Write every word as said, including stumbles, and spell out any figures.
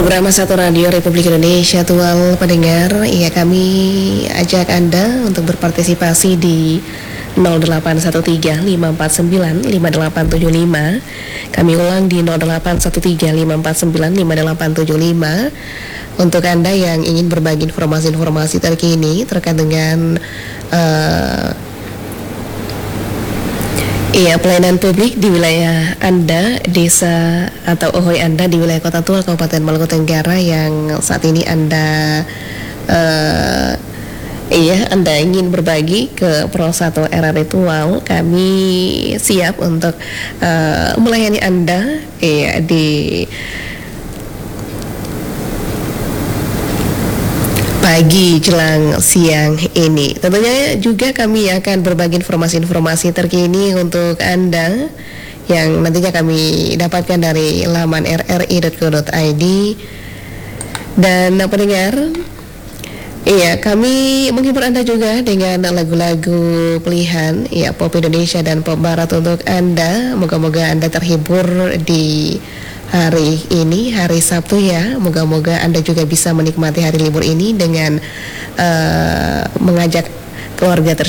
Program Satu Radio Republik Indonesia, tual pendengar, ya kami ajak Anda untuk berpartisipasi di nol delapan satu tiga lima empat sembilan lima delapan tujuh lima. Kami ulang di nol delapan satu tiga lima empat sembilan lima delapan tujuh lima. Untuk Anda yang ingin berbagi informasi-informasi terkini terkait dengan uh, Iya, pelayanan publik di wilayah Anda, desa atau O H I Anda di wilayah Kota Tual, Kabupaten Maluku Tenggara yang saat ini Anda uh, iya, Anda ingin berbagi ke Pro satu R R I Tual, kami siap untuk uh, melayani Anda iya, di pagi jelang siang ini. Tentunya juga kami akan berbagi informasi-informasi terkini untuk Anda yang nantinya kami dapatkan dari laman r r i dot co dot i d. Dan pendengar, iya, kami menghibur Anda juga dengan lagu-lagu pilihan ya, pop Indonesia dan pop barat untuk Anda. Moga-moga Anda terhibur di hari ini, hari Sabtu ya. Moga-moga Anda juga bisa menikmati hari libur ini dengan uh, mengajak keluarga tersebut